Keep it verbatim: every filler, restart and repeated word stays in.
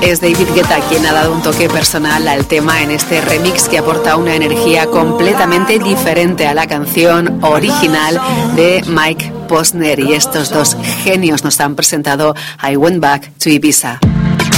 Es David Guetta quien ha dado un toque personal al tema en este remix que aporta una energía completamente diferente a la canción original de Mike Posner, y estos dos genios nos han presentado I Went Back to Ibiza.